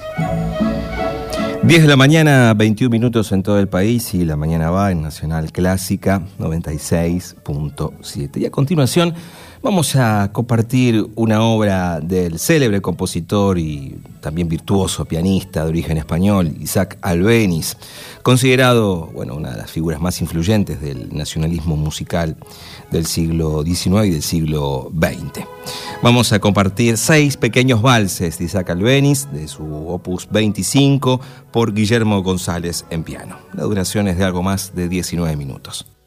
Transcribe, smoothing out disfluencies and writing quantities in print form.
10 de la mañana, 21 minutos en todo el país, y la mañana va en Nacional Clásica 96.7. Y a continuación vamos a compartir una obra del célebre compositor y también virtuoso pianista de origen español, Isaac Albéniz, considerado, una de las figuras más influyentes del nacionalismo musical del siglo XIX y del siglo XX. Vamos a compartir 6 pequeños valses de Isaac Albéniz, de su opus 25, por Guillermo González en piano. La duración es de algo más de 19 minutos.